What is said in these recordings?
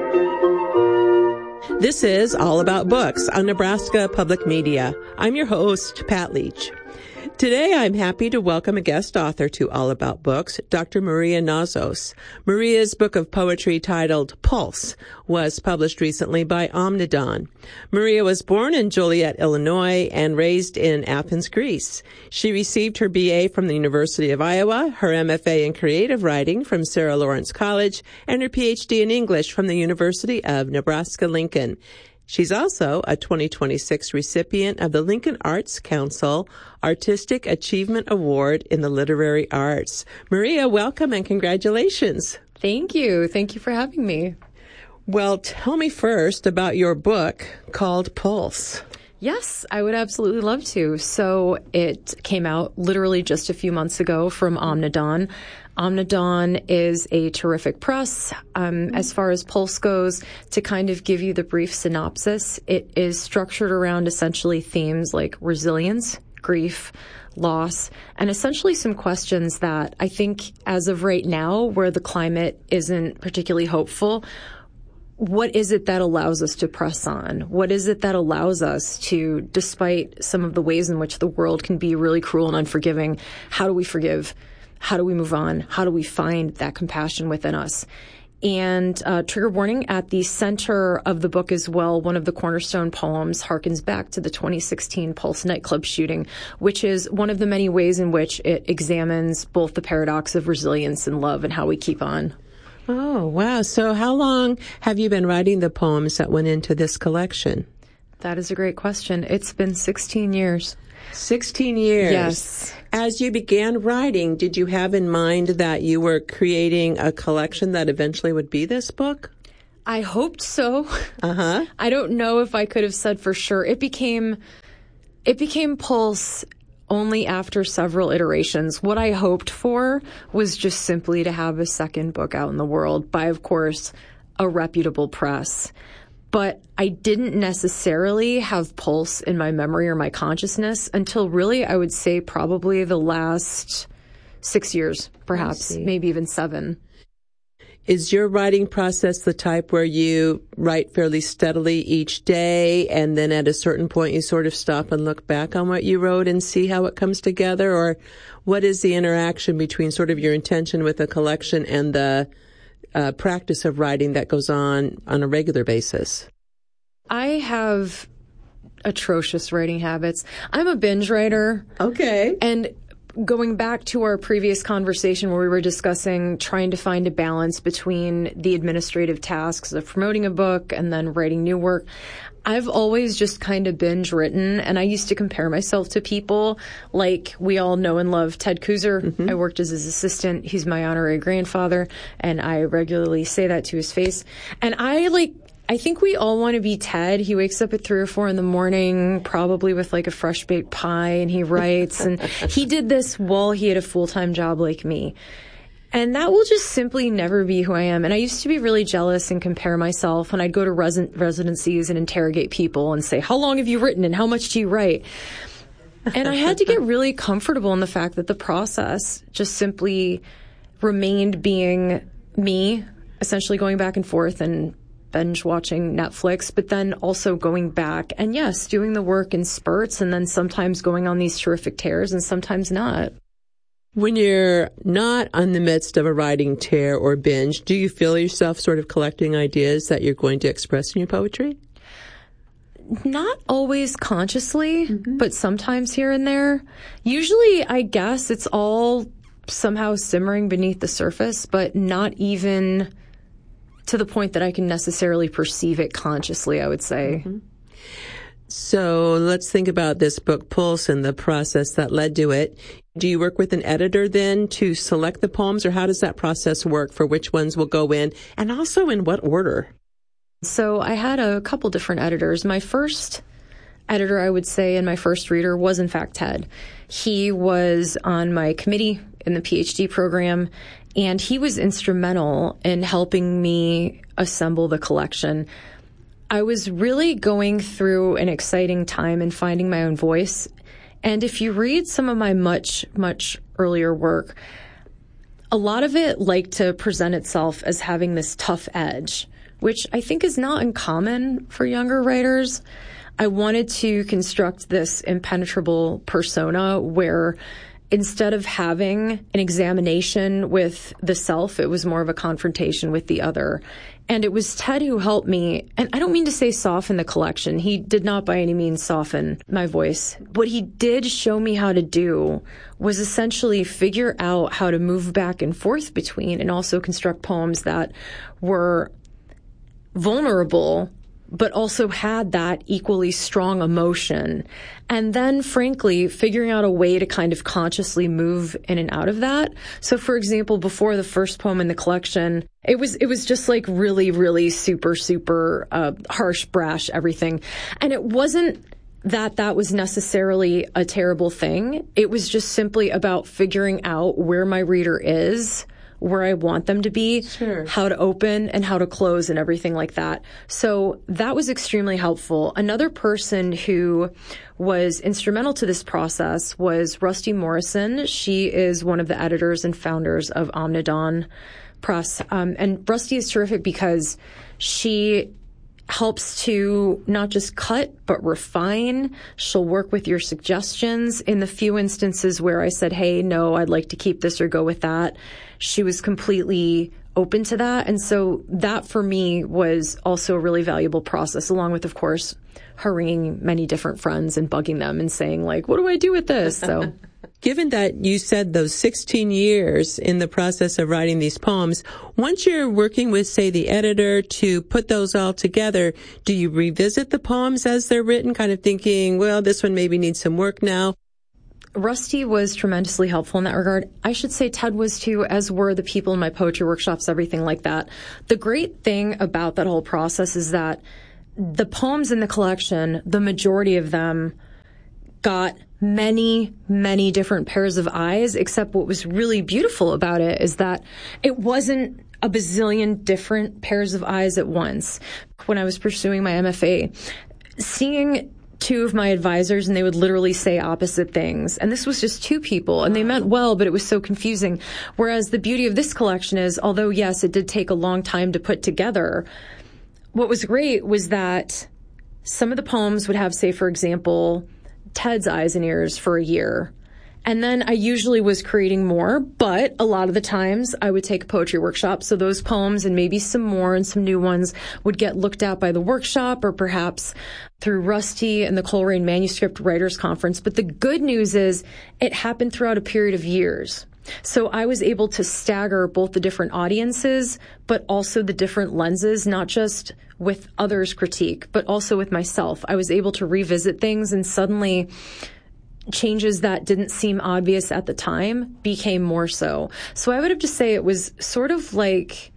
This is All About Books on Nebraska Public Media. I'm your host, Pat Leach. Today, I'm happy to welcome a guest author to All About Books, Dr. Maria Nazos. Maria's book of poetry titled Pulse was published recently by Omnidon. Maria was born in Joliet, Illinois, and raised in Athens, Greece. She received her BA from the University of Iowa, her MFA in creative writing from Sarah Lawrence College, and her PhD in English from the University of Nebraska-Lincoln. She's also a 2026 recipient of the Lincoln Arts Council Artistic Achievement Award in the Literary Arts. Maria, welcome and congratulations. Thank you. Thank you for having me. Well, tell me first about your book called Pulse. Yes, I would absolutely love to. So it came out literally just a few months ago from Omnidon. Omnidon is a terrific press. As far as Pulse goes, to kind of give you the brief synopsis, it is structured around essentially themes like resilience, grief, loss, and essentially some questions that I think as of right now, where the climate isn't particularly hopeful, what is it that allows us to press on? What is it that allows us to, despite some of the ways in which the world can be really cruel and unforgiving, how do we forgive? How do we move on? How do we find that compassion within us? And trigger warning, at the center of the book as well, one of the cornerstone poems harkens back to the 2016 Pulse nightclub shooting, which is one of the many ways in which it examines both the paradox of resilience and love and how we keep on. Oh, wow. So how long have you been writing the poems that went into this collection? That is a great question. It's been 16 years. 16 years. Yes. As you began writing, did you have in mind that you were creating a collection that eventually would be this book? I hoped so. Uh-huh. I don't know if I could have said for sure. It became Pulse only after several iterations. What I hoped for was just simply to have a second book out in the world by, of course, a reputable press. But I didn't necessarily have Pulse in my memory or my consciousness until really, I would say, probably the last 6 years, perhaps, maybe even 7. Is your writing process the type where you write fairly steadily each day, and then at a certain point you sort of stop and look back on what you wrote and see how it comes together? Or what is the interaction between sort of your intention with a collection and the practice of writing that goes on a regular basis? I have atrocious writing habits. I'm a binge writer. Okay. And going back to our previous conversation where we were discussing trying to find a balance between the administrative tasks of promoting a book and then writing new work, I've always just kind of binge written, and I used to compare myself to people like we all know and love Ted Kooser. Mm-hmm. I worked as his assistant. He's my honorary grandfather, and I regularly say that to his face. And I think we all want to be Ted. He wakes up at 3 or 4 in the morning, probably with like a fresh baked pie, and he writes. And he did this while he had a full-time job like me. And that will just simply never be who I am. And I used to be really jealous and compare myself. And I'd go to residencies and interrogate people and say, how long have you written and how much do you write? And I had to get really comfortable in the fact that the process just simply remained being me, essentially going back and forth and binge watching Netflix, but then also going back and yes, doing the work in spurts and then sometimes going on these terrific tears and sometimes not. When you're not in the midst of a writing tear or binge, do you feel yourself sort of collecting ideas that you're going to express in your poetry? Not always consciously, but sometimes here and there. Usually, I guess it's all somehow simmering beneath the surface, but not even to the point that I can necessarily perceive it consciously, I would say. Mm-hmm. So let's think about this book, Pulse, and the process that led to it. Do you work with an editor then to select the poems, or how does that process work for which ones will go in, and also in what order? So I had a couple different editors. My first editor, I would say, and my first reader was, in fact, Ted. He was on my committee in the PhD program, and he was instrumental in helping me assemble the collection. I was really going through an exciting time and finding my own voice. And if you read some of my much, much earlier work, a lot of it liked to present itself as having this tough edge, which I think is not uncommon for younger writers. I wanted to construct this impenetrable persona where instead of having an examination with the self, it was more of a confrontation with the other. And it was Ted who helped me, and I don't mean to say soften the collection. He did not by any means soften my voice. What he did show me how to do was essentially figure out how to move back and forth between and also construct poems that were vulnerable but also had that equally strong emotion. And then, frankly, figuring out a way to kind of consciously move in and out of that. So, for example, before the first poem in the collection, it was just like really, really super harsh, brash, everything. And it wasn't that was necessarily a terrible thing. It was just simply about figuring out where my reader is, where I want them to be, sure, how to open and how to close and everything like that. So that was extremely helpful. Another person who was instrumental to this process was Rusty Morrison. She is one of the editors and founders of Omnidon Press. And Rusty is terrific because she helps to not just cut, but refine. She'll work with your suggestions. In the few instances where I said, hey, no, I'd like to keep this or go with that, she was completely open to that. And so that for me was also a really valuable process, along with, of course, her ringing many different friends and bugging them and saying, like, what do I do with this? So given that you said those 16 years in the process of writing these poems, once you're working with, say, the editor to put those all together, do you revisit the poems as they're written, kind of thinking, well, this one maybe needs some work now? Rusty was tremendously helpful in that regard. I should say Ted was too, as were the people in my poetry workshops, everything like that. The great thing about that whole process is that the poems in the collection, the majority of them got many, many different pairs of eyes, except what was really beautiful about it is that it wasn't a bazillion different pairs of eyes at once. When I was pursuing my MFA, seeing two of my advisors and they would literally say opposite things. And this was just two people and they meant well, but it was so confusing. Whereas the beauty of this collection is, although yes, it did take a long time to put together, what was great was that some of the poems would have, say, for example, Ted's eyes and ears for a year. And then I usually was creating more, but a lot of the times I would take a poetry workshop. So those poems and maybe some more and some new ones would get looked at by the workshop or perhaps through Rusty and the Coleraine Manuscript Writers Conference. But the good news is it happened throughout a period of years. So I was able to stagger both the different audiences, but also the different lenses, not just with others' critique, but also with myself. I was able to revisit things and suddenly changes that didn't seem obvious at the time became more so. So I would have to say it was sort of like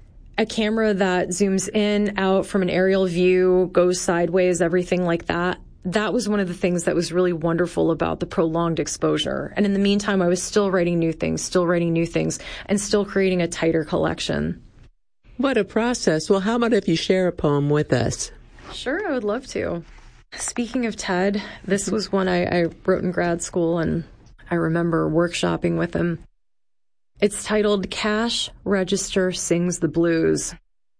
a camera that zooms in, out from an aerial view, goes sideways, everything like that. That was one of the things that was really wonderful about the prolonged exposure. And in the meantime, I was still writing new things, and still creating a tighter collection. What a process. Well, how about if you share a poem with us? Sure, I would love to. Speaking of Ted, this was one I wrote in grad school, and I remember workshopping with him. It's titled Cash Register Sings the Blues.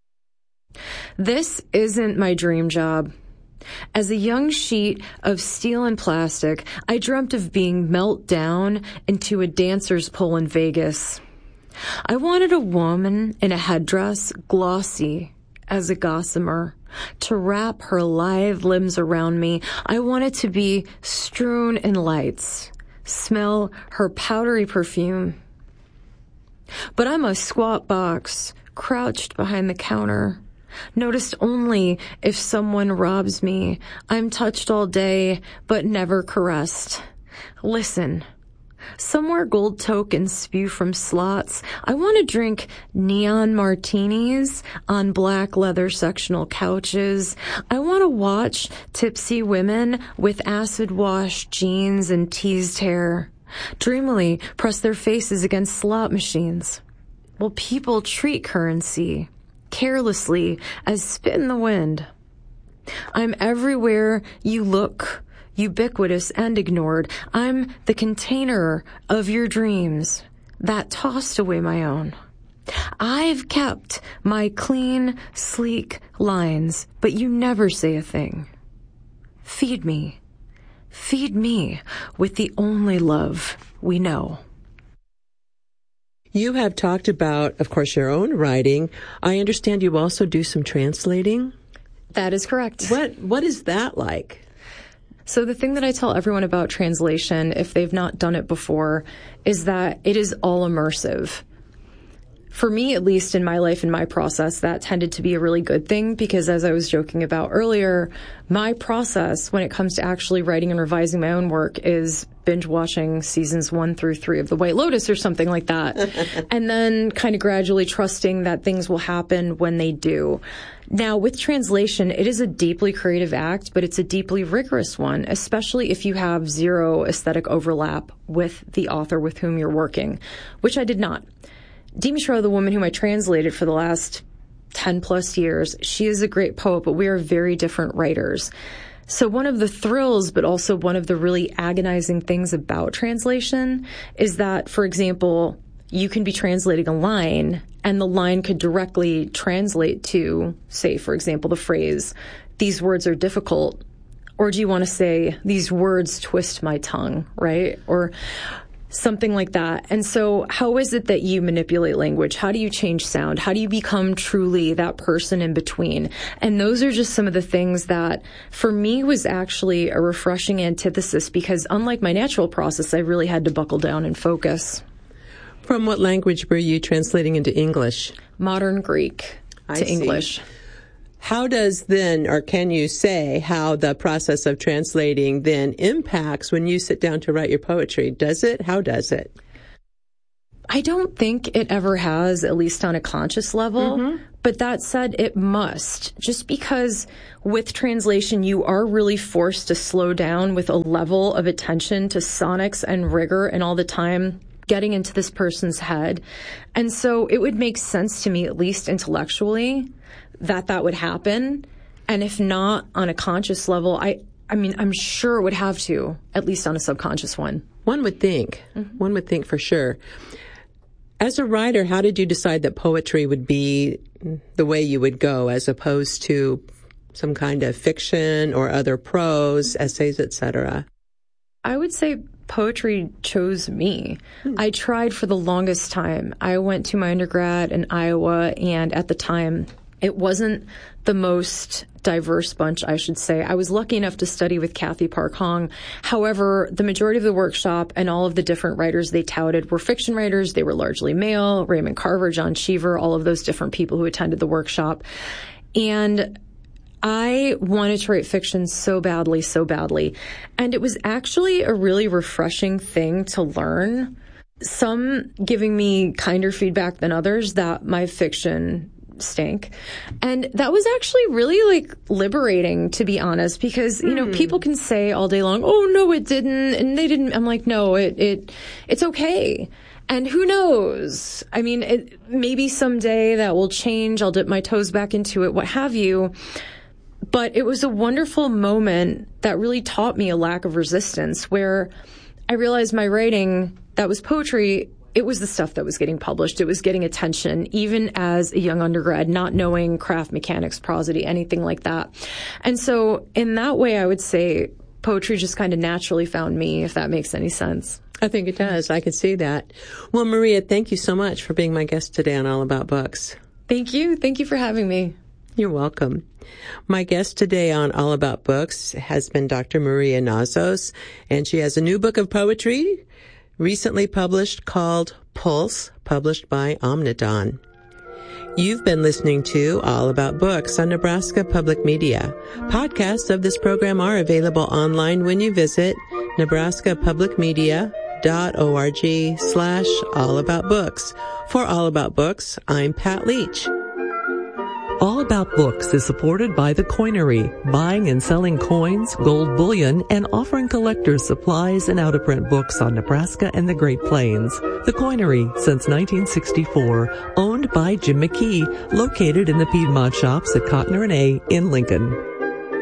This isn't my dream job. As a young sheet of steel and plastic, I dreamt of being melted down into a dancer's pole in Vegas. I wanted a woman in a headdress, glossy as a gossamer, to wrap her lithe limbs around me. I wanted to be strewn in lights, smell her powdery perfume. But I'm a squat box, crouched behind the counter, noticed only if someone robs me. I'm touched all day, but never caressed. Listen. Somewhere gold tokens spew from slots. I want to drink neon martinis on black leather sectional couches. I want to watch tipsy women with acid-washed jeans and teased hair dreamily press their faces against slot machines, while people treat currency carelessly as spit in the wind. I'm everywhere you look, ubiquitous and ignored. I'm the container of your dreams that tossed away my own. I've kept my clean, sleek lines, but you never say a thing. Feed me with the only love we know. You have talked about, of course, your own writing. I understand you also do some translating. That is correct. What is that like? So the thing that I tell everyone about translation, if they've not done it before, is that it is all immersive. For me, at least in my life and my process, that tended to be a really good thing because, as I was joking about earlier, my process when it comes to actually writing and revising my own work is binge watching seasons 1 through 3 of The White Lotus or something like that. And then kind of gradually trusting that things will happen when they do. Now, with translation, it is a deeply creative act, but it's a deeply rigorous one, especially if you have zero aesthetic overlap with the author with whom you're working, which I did not. Dee Mishra, the woman whom I translated for the last 10 plus years, she is a great poet, but we are very different writers. So one of the thrills, but also one of the really agonizing things about translation is that, for example, you can be translating a line and the line could directly translate to, say, for example, the phrase, "These words are difficult," or do you want to say, "These words twist my tongue," right? Or something like that. And so how is it that you manipulate language? How do you change sound? How do you become truly that person in between? And those are just some of the things that for me was actually a refreshing antithesis because unlike my natural process, I really had to buckle down and focus. From what language were you translating into English? Modern Greek to English. How does then, or can you say how the process of translating then impacts when you sit down to write your poetry? Does it? How does it? I don't think it ever has, at least on a conscious level. Mm-hmm. But that said, it must. Just because with translation, you are really forced to slow down with a level of attention to sonics and rigor and all the time getting into this person's head. And so it would make sense to me, at least intellectually, that would happen. And if not on a conscious level, I mean, I'm sure it would have to, at least on a subconscious one. One would think. Mm-hmm. One would think for sure. As a writer, how did you decide that poetry would be the way you would go as opposed to some kind of fiction or other prose, essays, etc.? I would say poetry chose me. I tried for the longest time. I went to my undergrad in Iowa, and at the time, it wasn't the most diverse bunch, I should say. I was lucky enough to study with Kathy Park Hong. However, the majority of the workshop and all of the different writers they touted were fiction writers. They were largely male. Raymond Carver, John Cheever, all of those different people who attended the workshop. And I wanted to write fiction so badly. And it was actually a really refreshing thing to learn. Some giving me kinder feedback than others that my fiction stank. And that was actually really liberating, to be honest, because, you know, people can say all day long, "Oh, no, it didn't." And they didn't. I'm like, no, it's okay. And who knows? I mean, maybe someday that will change. I'll dip my toes back into it, what have you. But it was a wonderful moment that really taught me a lack of resistance, where I realized my writing, that was poetry, it was the stuff that was getting published. It was getting attention, even as a young undergrad, not knowing craft mechanics, prosody, anything like that. And so in that way, I would say poetry just kind of naturally found me, if that makes any sense. I think it does. I could see that. Well, Maria, thank you so much for being my guest today on All About Books. Thank you. Thank you for having me. You're welcome. My guest today on All About Books has been Dr. Maria Nazos, and she has a new book of poetry recently published called Pulse, published by Omnidon. You've been listening to All About Books on Nebraska Public Media. Podcasts of this program are available online when you visit nebraskapublicmedia.org/allaboutbooks. For All About Books, I'm Pat Leach. All About Books is supported by The Coinery, buying and selling coins, gold bullion, and offering collectors supplies and out-of-print books on Nebraska and the Great Plains. The Coinery, since 1964, owned by Jim McKee, located in the Piedmont Shops at Cotner & A in Lincoln.